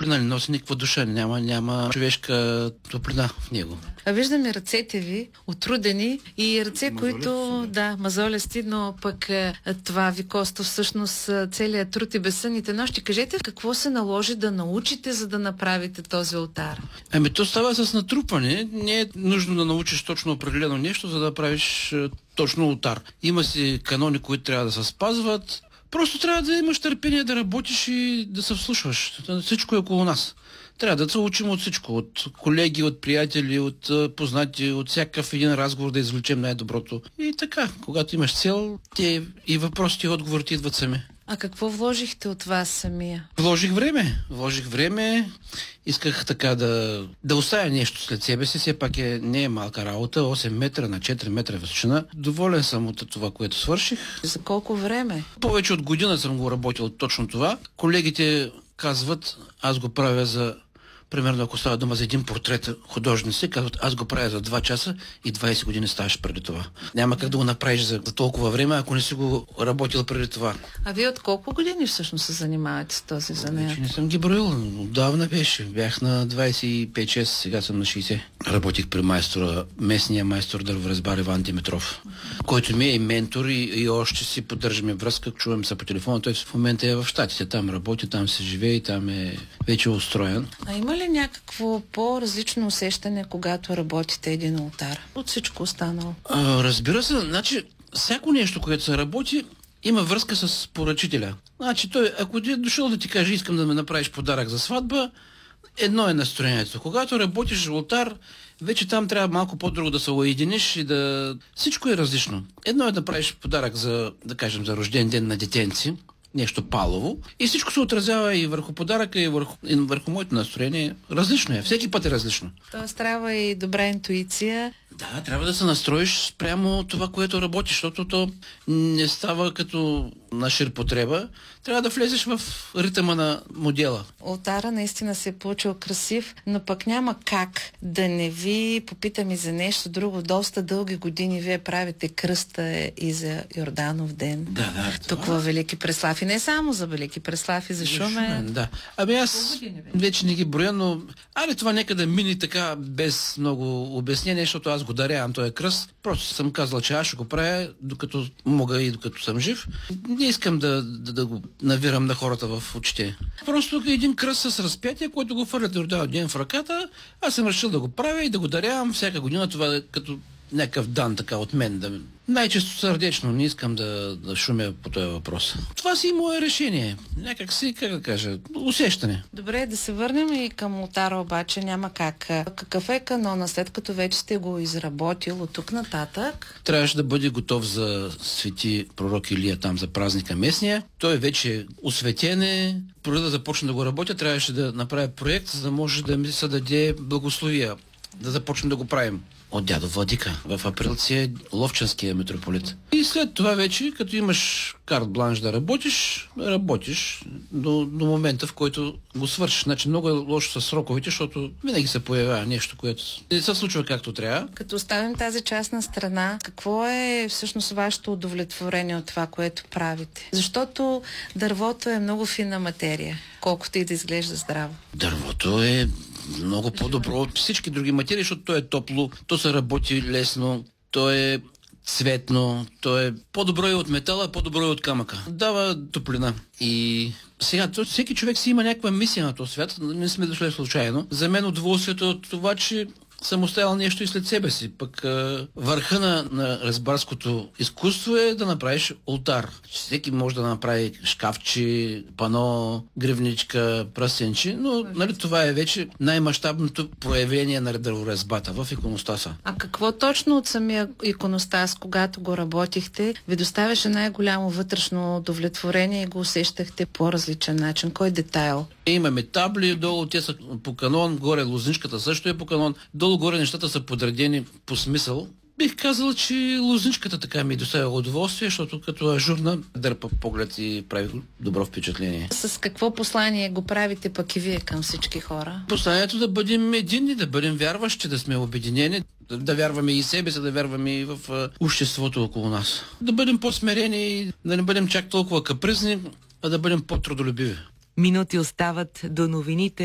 топлина, не носи никаква душа, няма човешка топлина в него. А виждаме ръцете ви, отрудени и ръце, които, мазолести, но пък това ви коства всъщност целият труд и безсънните нощи. Кажете, какво се наложи да научите, за да направите този олтар? То става с натрупване. Не е нужно да научиш точно определено нещо, за да правиш точно олтар. Има си канони, които трябва да се спазват. Просто трябва да имаш търпение да работиш и да се вслушваш. Всичко е около нас. Трябва да се учим от всичко. От колеги, от приятели, от познати, от всякакъв един разговор да извлечем най-доброто. И така, когато имаш цел, и въпросите и отговорите идват сами. А какво вложихте от вас самия? Вложих време. Исках така да оставя нещо след себе си. Все пак не е малка работа. 8 метра на 4 метра височина. Доволен съм от това, което свърших. За колко време? Повече от година съм го работил точно това. Колегите казват, аз го правя примерно, ако става дума за един портрет художници, казват, аз го правя за 2 часа и 20 години ставаш преди това. Няма как да го направиш за толкова време, ако не си го работил преди това. А вие от колко години всъщност се занимавате с този занаят? Не съм ги броил. Отдавна беше. Бях на 25-6, сега съм на 60. Работих при местния майстор дърворазбар Иван Димитров, който ми е и ментор и още си поддържаме връзка, чувам се по телефона. Той в момента е в Щатите. Там работи, там се живее и там е вече устроен. А има ли някакво по-различно усещане, когато работите един олтар от всичко останало? Разбира се, всяко нещо, което се работи, има връзка с поръчителя. Той, ако е дошъл да ти каже, искам да ме направиш подарък за сватба, едно е настроението. Когато работиш олтар, вече там трябва малко по-друго да се уединиш и всичко е различно. Едно е да правиш подарък за рожден ден на детенци, нещо палово. И всичко се отразява и върху подаръка, и върху моето настроение. Различно е. Всеки път е различно. Тоест трябва и добра интуиция. Да, трябва да се настроиш спрямо това, което работиш, защото то не става като на ширпотреба. Трябва да влезеш в ритъма на модела. Олтара наистина се е получил красив, но пък няма как да не ви попитам и за нещо друго. Доста дълги години вие правите кръста и за Йорданов ден. Да. Тук във Велики Преслав. И не само за Велики Преслав, и за Шумен. Да. Аз вече не ги броя, но това нека да мине така без много обяснение, защото аз го дарявам този кръст. Просто съм казал, че аз ще го правя докато мога и докато съм жив. Не искам да го навирам на хората в очите. Просто един кръст с разпятие, който го фърлят Йорданов ден в ръката. Аз съм решил да го правя и да го дарявам всяка година. Това е като някакъв дан така от мен. Най-често сърдечно, не искам да шумя по този въпрос. Това си мое решение. Някак си, усещане. Добре, да се върнем и към олтара, обаче няма как. Какъв е канона, след като вече сте го изработил от тук нататък? Трябваше да бъде готов за свети пророк Илия там за празника местния. Той вече осветен. Преди да започна да го работя, трябваше да направя проект, за да може да ми се даде благословия, да започнем да го правим. От дядо Владика. В Априлци е Ловчанския митрополит. И след това вече, като имаш карт бланш да работиш до момента, в който го свършиш. Много е лошо с сроковете, защото винаги се появява нещо, което не се случва както трябва. Като оставим тази част на страна, какво е всъщност вашето удовлетворение от това, което правите? Защото дървото е много финна материя, колкото и да изглежда здраво. Дървото е много по-добро от всички други материи, защото то е топло, то се работи лесно, то е цветно, то е по-добро и от метала, по-добро и от камъка. Дава топлина. И сега, всеки човек си има някаква мисия на този свят, не сме дошли случайно. За мен удоволствието е от това, че съм оставил нещо и след себе си. Пък върха на разбарското изкуство е да направиш олтар. Всеки може да направи шкафчи, пано, гривничка, пръстенчи, но това е вече най-мащабното проявление на дърворазбата в иконостаса. А какво точно от самия иконостас, когато го работихте, ви доставяше най-голямо вътрешно удовлетворение и го усещахте по различен начин? Кой детайл? Имаме табли, долу те са по канон, горе лозничката също е по канон, долу-горе нещата са подредени по смисъл. Бих казал, че лозничката така ми доставя удоволствие, защото като ажурна дърпа поглед и прави добро впечатление. С какво послание го правите пък и вие към всички хора? Посланието да бъдем единни, да бъдем вярващи, да сме обединени, да вярваме и себе си, да вярваме и в обществото около нас. Да бъдем по-смирени, да не бъдем чак толкова капризни, а да бъдем по-трудолюбиви. Минути остават до новините.